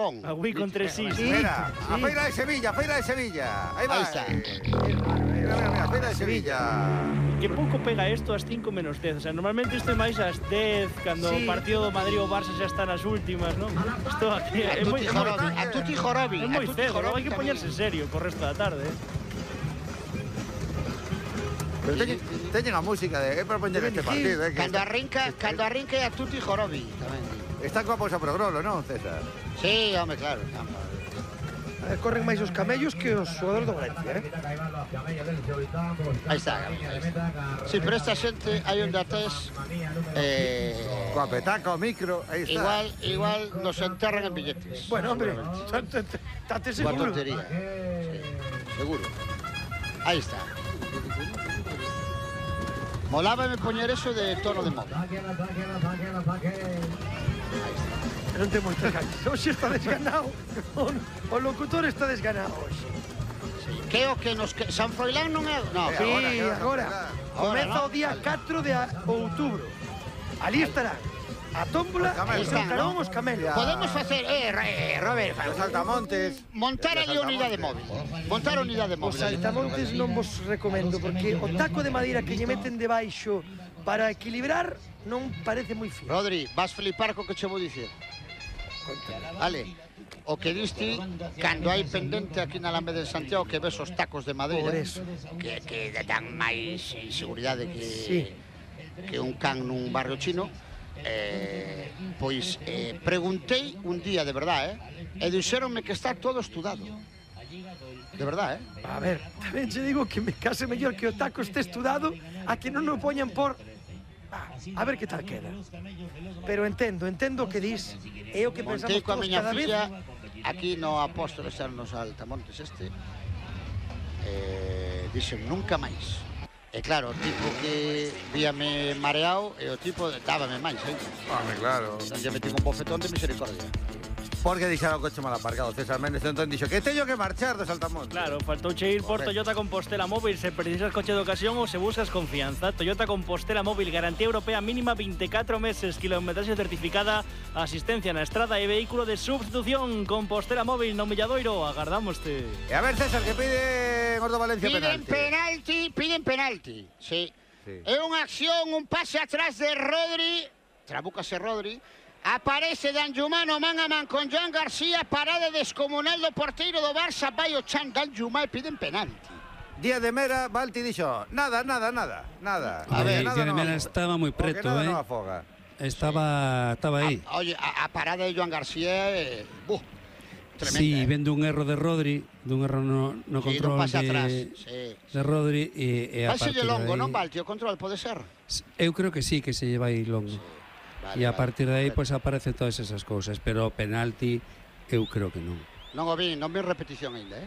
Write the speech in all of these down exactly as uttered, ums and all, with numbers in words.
Aragón. A Wii con tres sí. Mira, a Feira de Sevilla, Feira de Sevilla. Aí vai. Aí está. Mira, mira, mira, Feira de Sevilla. Que pouco pega isto ás cinco menos dez. O sea, normalmente isto é máis ás dez, cando o partido do Madrid ou Barça xa está nas últimas, non? Isto aquí é moi... A tutti jorobi. É moi cedo, non hai que poñerse serio co resto da tarde, eh? Pero teñen, teñen a música de, é para poñer este partido, eh? Cando arrinca, cando arrinca é a tutti jorobi, tamén. Está coa pausa pro grolo, non, César? Sí, home, claro. A ver, corren máis os camellos que os xogadores do Valencia, eh? Aí está, sí, pero esta xente hai onde atés eh, coa petaca, o micro, aí está. Igual, igual nos enterran en billetes. Bueno, hombre, tate seguro. Coa tontería, sí, seguro. Aí está. Molábame poñer eso de tono de móvil. Non ten moitas ganas. Hoxe está desganado. O, o locutor está desganado hoxe. Sí. Que o que nos... Que... San Froilán non é... No, sí, agora. Comeza o día catro de outubro. Ali estará a tómbola e sentarán os camelos. Podemos facer, eh, eh Robert, os saltamontes. Montar ali a unidade móvil. Montar a unidade móvil. Os saltamontes non vos recomendo, porque o taco de madeira que lle meten debaixo para equilibrar non parece moi fino. Rodri, vas flipar co que che vou dicir. Vale, o que diste, cando hai pendente aquí na Alameda de Santiago, que ves os tacos de madeira, que, que dan máis seguridade que, sí. que un can nun barrio chino, eh, pois eh, preguntei un día, de verdade, eh, e dixeronme que está todo estudado. De verdade, eh? A ver, tamén che digo que me case mellor que o taco este estudado a que non o poñan por... Ah, a ver que tal queda. Pero entendo, entendo o que dis. É o que pensamos todos cada vez. Aquí no apóstolo externos Altamontes este, eh, dixen nunca máis. E claro, o tipo que víame mareado e o tipo dábame máis, eh? Home, claro. Lle metí un bofetón de misericordia. Porque deixaron o coche mal aparcado, César Méndez, entón dixo que teño que marchar do Saltamontes. Claro, faltouche ir por Toyota Compostela Móvil se precisas coche de ocasión ou se buscas confianza. Toyota Compostela Móvil, garantía europea mínima veinticuatro meses, kilometraxe certificada, asistencia na estrada e vehículo de substitución. Compostela Móvil no Milladoiro, agardámoste. E a ver, César, que pide Gordo Valencia piden penalti. Piden penalti, piden penalti, sí. sí. É unha acción, un pase atrás de Rodri, trabúcase Rodri, aparece Danjumano man a man con Joan García, parada descomunal do porteiro do Barça, vai o chan Danjumá e piden penalti. Día de Mera, Balti dixo, nada, nada, nada, nada. A ver, Día de Mera estaba moi preto, eh. No afoga. Estaba, estaba aí. A, oye, a, a parada de Joan García, eh, buh, tremenda. Sí, eh. vendo un erro de Rodri, dun erro no, no sí, control de, atrás, sí, de Rodri e, e a partir de longo, aí... non, Balti, o control pode ser? Eu creo que sí, que se lleva aí longo. Sí. Vale, e a partir de aí, pois, pues, aparecen todas esas cousas, pero penalti, eu creo que non. Non o vi, non vi repetición ainda, eh?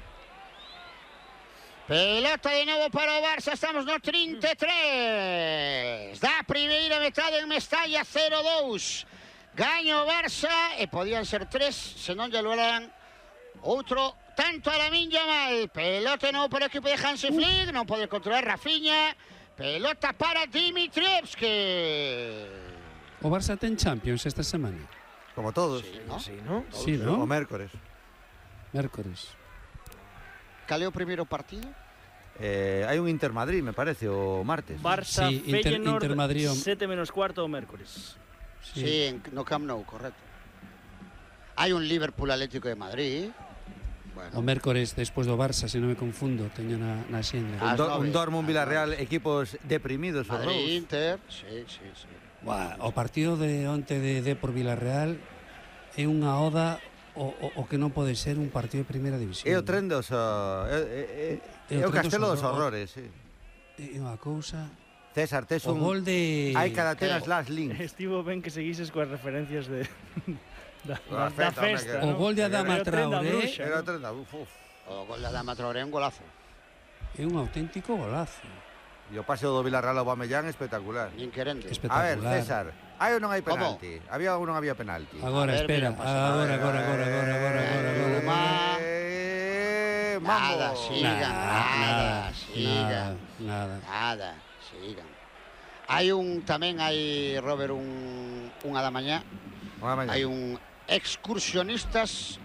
Pelota de novo para o Barça, estamos no trinta e tres. Da primeira metade en Mestalla, cero dous. Gaño o Barça, e podían ser tres, se non lle loeran outro tanto a Lamine Yamal. Pelota de novo para o equipo de Hansi Flick, non pode controlar Rafinha. Pelota para Dimitrievski. O Barça ten Champions esta semana. Como todos. Sí, ¿no? Sí, ¿no? Sí, ¿no? O mércores. Mércores. Cal é o primeiro partido? Eh, hai un Inter Madrid, me parece, o martes. Barça, sí, Inter, Feyenoord, Inter Madrid. sete menos cuarto o mércores. Sí, sí en, no Camp Nou, correcto. Hai un Liverpool Atlético de Madrid. Bueno. O mércores, despois do Barça, se non me confundo, teño na, na xenda. Un, do, un Dortmund Villarreal, equipos deprimidos. Madrid, Inter, sí, sí, sí. Buah, o partido de onte de Depor Villarreal é unha oda o, o, o que non pode ser un partido de primeira división. É o tren dos... Uh, é, é, é, é o castelo dos horrores, sí. É unha cousa... César, tes un... O gol de... Hai cada tenas las links. Estivo ben que seguises coas referencias de... da, da, da festa, festa o ¿no? gol de Adama Traoré. Era o tren da uf, uf. O gol de Adama Traoré é un golazo. É un auténtico golazo. E o pase do Villarreal ao Bamellán espectacular. Nin querente. A ver, César, hai ou non hai penalti? ¿Cómo? Había ou non había penalti? Agora, ver, espera, agora, agora, agora, agora, agora, agora, agora. Eh, nada, sigan, nada, sigan. Nada, nada, sigan. Hai un, tamén hai, Robert, un, unha da mañá. Unha da mañá. Hai un excursionistas